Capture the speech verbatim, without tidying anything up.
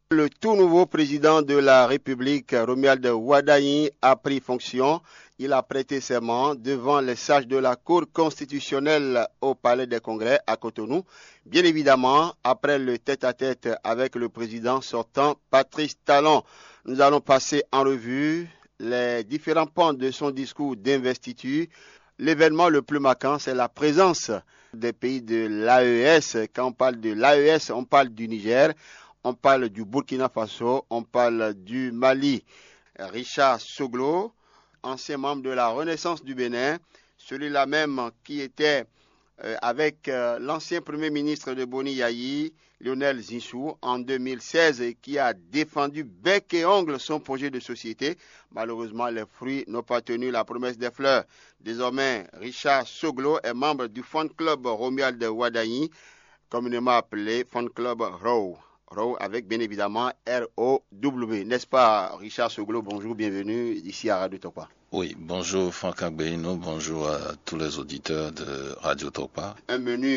Le tout nouveau président de la République, Romuald Wardani, a pris fonction. Il a prêté serment devant les sages de la Cour constitutionnelle au Palais des Congrès à Cotonou. Bien évidemment, après le tête-à-tête avec le président sortant, Patrice Talon, nous allons passer en revue les différents pans de son discours d'investiture. L'événement le plus marquant, c'est la présence des pays de l'A E S. Quand on parle de l'A E S, on parle du Niger. On parle du Burkina Faso, on parle du Mali. Richard Soglo, ancien membre de la Renaissance du Bénin, celui-là même qui était euh, avec euh, l'ancien Premier ministre de Boni Yayi, Lionel Zinsou, en deux mille seize, et qui a défendu bec et ongle son projet de société. Malheureusement, les fruits n'ont pas tenu la promesse des fleurs. Désormais, Richard Soglo est membre du fan club Romuald Wardani, communément appelé fan club R O W. R O W avec bien évidemment R O W. N'est-ce pas, Richard Soglo? Bonjour, bienvenue ici à Radio Tokpa. Oui, bonjour Franck Agbeino, bonjour à tous les auditeurs de Radio Tokpa. Un menu